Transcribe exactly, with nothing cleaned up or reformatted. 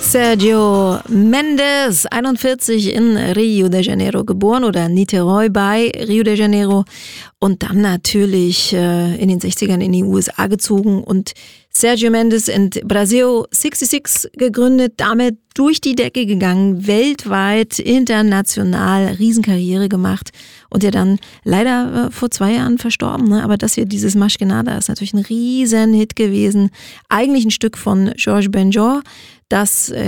Sergio Mendes, einundvierzig, in Rio de Janeiro geboren oder Niterói bei Rio de Janeiro und dann natürlich äh, in den sechzigern in die U S A gezogen und Sergio Mendes and Brasil sechsundsechzig gegründet, damit durch die Decke gegangen, weltweit, international, Riesenkarriere gemacht und ja dann leider äh, vor zwei Jahren verstorben. Ne? Aber das hier, dieses Mas que Nada, ist natürlich ein Riesenhit gewesen. Eigentlich ein Stück von Jorge Benjor, das